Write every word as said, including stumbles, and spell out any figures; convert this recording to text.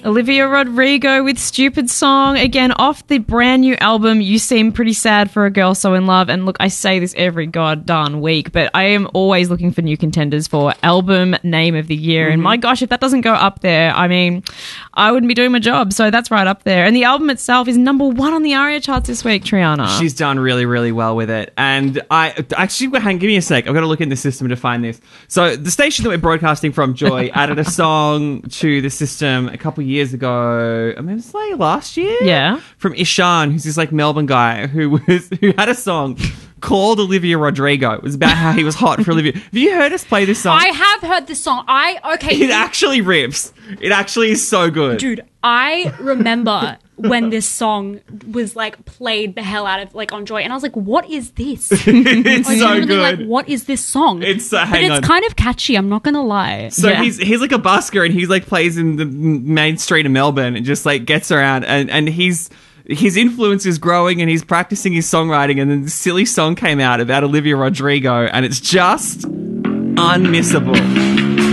Olivia Rodrigo with Stupid Song, again off the brand new album You Seem Pretty Sad for a Girl So in Love. And look, I say this every goddamn week, but I am always looking for new contenders for album name of the year. Mm-hmm. And my gosh, if that doesn't go up there, I mean, I wouldn't be doing my job. So that's right up there. And the album itself is number one on the ARIA charts this week, Triana. She's done really, really well with it. And I actually, hang, give me a sec. I've got to look in the system to find this. So the station that we're broadcasting from, Joy, added a song to the system a couple years ago. I mean, it was like last year. Yeah. From Ishan, who's this like Melbourne guy who was who had a song called Olivia Rodrigo. It was about how he was hot for Olivia. Have you heard us play this song? I have heard this song. I okay. It actually rips. It actually is so good. Dude, I remember when this song was like played the hell out of like on Joy, and I was like, "What is this?" It's I so was good. Like, what is this song? It's uh, but hang it's on. kind of catchy. I'm not gonna lie. So Yeah. he's he's like a busker, and he's like plays in the main street of Melbourne, and just like gets around, and and he's. His influence is growing and he's practicing his songwriting, and then this silly song came out about Olivia Rodrigo, and it's just unmissable.